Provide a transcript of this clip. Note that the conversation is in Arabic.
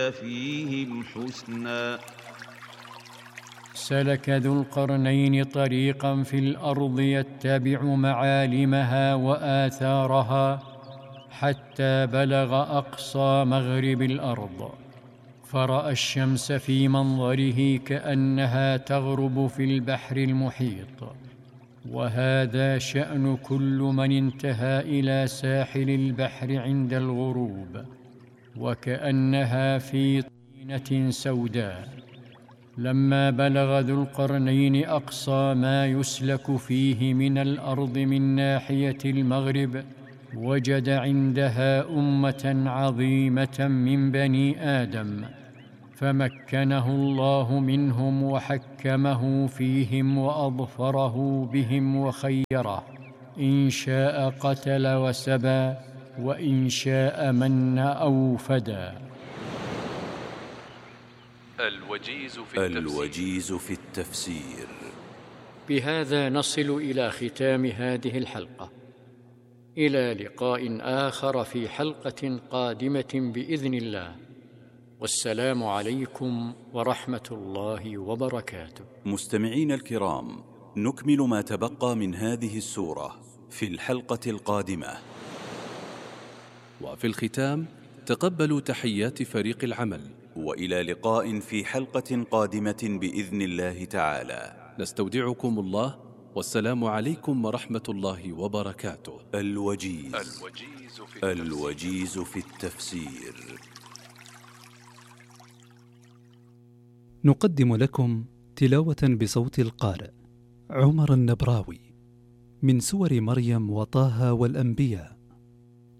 فيهم حسنا. سلك ذو القرنين طريقا في الأرض يتبع معالمها وآثارها حتى بلغ أقصى مغرب الأرض، فرأى الشمس في منظره كأنها تغرب في البحر المحيط. وهذا شأن كل من انتهى إلى ساحل البحر عند الغروب، وكأنها في طينة سوداء. لما بلغ ذو القرنين أقصى ما يسلك فيه من الأرض من ناحية المغرب، وجد عندها أمة عظيمة من بني آدم، فمكنه الله منهم وحكمه فيهم وأظفره بهم وخيره، إن شاء قتل وسبى، وإن شاء من أو فدى. الوجيز في التفسير. بهذا نصل إلى ختام هذه الحلقة، إلى لقاء آخر في حلقة قادمة بإذن الله، والسلام عليكم ورحمة الله وبركاته. مستمعين الكرام، نكمل ما تبقى من هذه السورة في الحلقة القادمة. وفي الختام تقبلوا تحيات فريق العمل، وإلى لقاء في حلقة قادمة بإذن الله تعالى. نستودعكم الله، والسلام عليكم ورحمة الله وبركاته. الوجيز في التفسير. نقدم لكم تلاوة بصوت القارئ عمر النبراوي من سور مريم وطه والأنبياء